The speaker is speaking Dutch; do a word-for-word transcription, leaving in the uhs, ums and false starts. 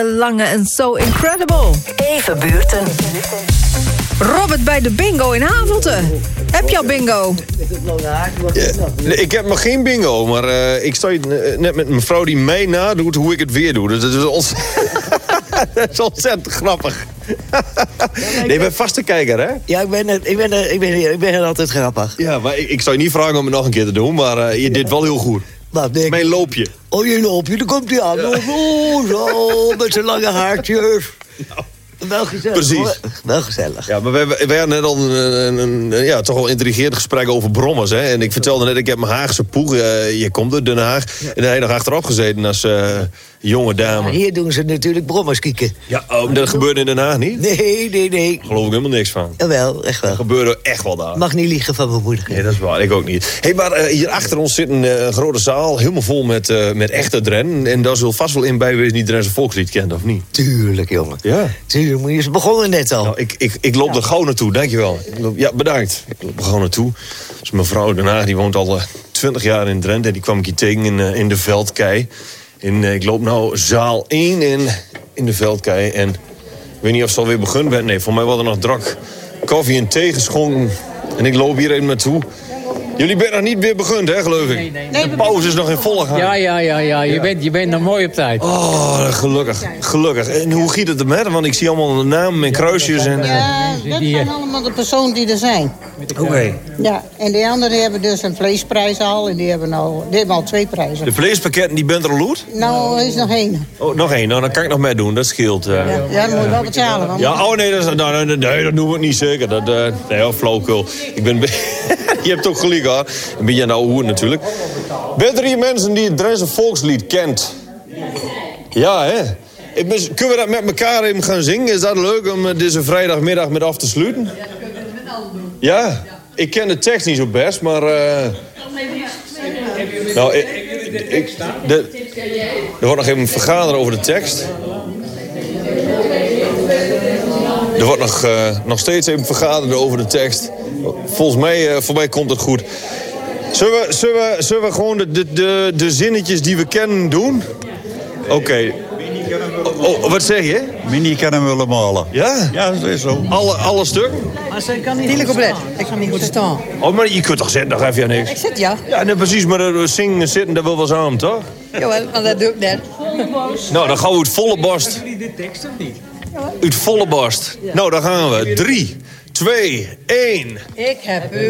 Lange en So Incredible. Even buurten. Robert bij de bingo in Havelte. Heb je al bingo? Ja, nee, ik heb nog geen bingo, maar uh, ik sta uh, net met een vrouw die mij nadoet hoe ik het weer doe. Dus dat is, ont... dat is ontzettend grappig. Nee, je bent vaste kijker, hè? Ja, ik ben, ik ben, ik ben, ik ben altijd grappig. Ja, maar ik, ik zou je niet vragen om het nog een keer te doen, maar uh, je deed wel heel goed. Wat, nee, Mijn loopje. Oh, je loopje, daar komt hij aan. Ja. Oh, zo, met zijn lange haartjes. Nou. Wel gezellig. Precies. Hoor. Wel gezellig. Ja, maar we, we hadden net al een, een, een ja, toch wel intrigerend gesprek over brommers. Hè? En ik vertelde net, ik heb mijn Haagse poeg. Uh, je komt uit Den Haag. Ja. En daar heb je nog achterop gezeten als uh, jonge dame. Ja, hier doen ze natuurlijk brommers kieken. Ja, oh, dat gebeurt in Den Haag niet? Nee, nee, nee. Daar geloof ik helemaal niks van. Jawel, echt wel. Dat gebeurde echt wel daar. Mag niet liegen van mijn moeder. Nee, dat is waar. Ik ook niet. Hey, maar uh, hier achter ons zit een uh, grote zaal. Helemaal vol met, uh, met echte Dren. En daar zult vast wel in bij wezen die Drense volkslied kent, of niet? Tuurlijk, jongen. Ja. Tuurlijk, je begonnen net al. Nou, ik, ik, ik loop er gauw naartoe, dankjewel. Ja, bedankt. Ik loop er gauw naartoe. Dus mijn vrouw Den Haag, die woont al uh, twintig jaar in Drenthe. En die kwam ik hier tegen in, uh, in de Veldkei. En uh, ik loop nou zaal één in, in de Veldkei. En ik weet niet of ze alweer begonnen bent. Nee, voor mij was er nog drak koffie en thee geschonken. En ik loop hier even naartoe. Jullie bent nog niet weer begonnen, hè, geloof ik? Nee, nee, nee. De pauze is nog in volle gang. Ja, ja, ja, ja. Je, ja. Bent, je bent nog mooi op tijd. Oh, gelukkig. Gelukkig. En hoe giet het ermee? Want ik zie allemaal de namen en kruisjes. En, ja, dat zijn allemaal de personen die er zijn. Oké. Okay. Ja, en die anderen hebben dus een vleesprijs al. En die hebben, nou, die hebben al twee prijzen. De vleespakketten, die bent er al uit? Nou, er is nog één. Oh, nog één. Nou, dan kan ik nog mee doen. Dat scheelt. Uh... Ja, ja, dan moet je wel betalen. Man. Ja, oh nee, dat, is, nou, nee, nee, dat doen we niet zeker. Dat, uh, nee, oh, flauwkul. Ik ben... Je hebt ook gelijk, hoor. Dan ben je nou hoe natuurlijk. Bent er hier mensen die het Drentse volkslied kent? Ja, hè? Kunnen we dat met elkaar even gaan zingen? Is dat leuk om deze vrijdagmiddag met af te sluiten? Ja, dat kunnen we met allen doen. Ja? Ik ken de tekst niet zo best, maar... Uh... Nou, ik... ik de, er wordt nog even vergaderd over de tekst. Er wordt nog, uh, nog steeds even vergaderd over de tekst. Volgens mij, uh, voor mij komt het goed. Zullen we, zullen we, zullen we gewoon de, de, de, de zinnetjes die we kennen doen? Oké. Okay. Oh, wat zeg je? Mini kennen we allemaal. Ja? Ja, dat is zo. Alle, alle stukken? Maar ze kan niet goed staan. Ik kan niet goed staan. Oh, maar je kunt toch zitten, nog even niks. Ik zit, ja. Ja, nee, precies, maar uh, zingen, zitten, dat wil wel samen, toch? Jawel, maar dat doe ik net. Nou, dan gaan we uit volle borst. Hebben jullie de tekst of niet? Uit volle borst. Ja. Nou, dan gaan we. Drie, twee, één. Ik heb u